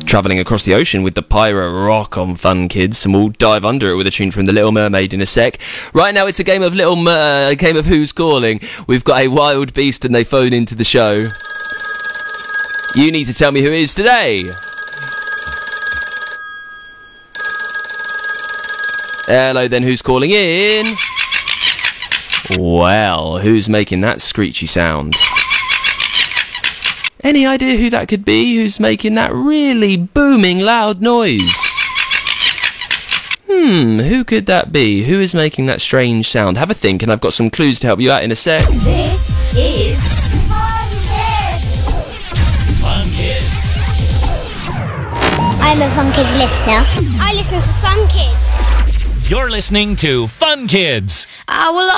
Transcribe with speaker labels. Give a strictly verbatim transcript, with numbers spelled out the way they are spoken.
Speaker 1: travelling across the ocean with the Pirate Rock on Fun Kids, and we'll dive under it with a tune from The Little Mermaid in a sec. Right now it's a game of Little Mer- a game of Who's Calling. We've got a wild beast and they phone into the show. You need to tell me who it is today. Hello then, who's calling in? Well, who's making that screechy sound? Any idea who that could be? Who's making that really booming loud noise? Hmm, who could that be? Who is making that strange sound? Have a think, and I've got some clues to help you out in a sec.
Speaker 2: This is Fun Kids.
Speaker 3: Fun Kids.
Speaker 2: I'm a Fun Kids listener. I listen to Fun Kids.
Speaker 3: You're listening to Fun Kids.
Speaker 4: I will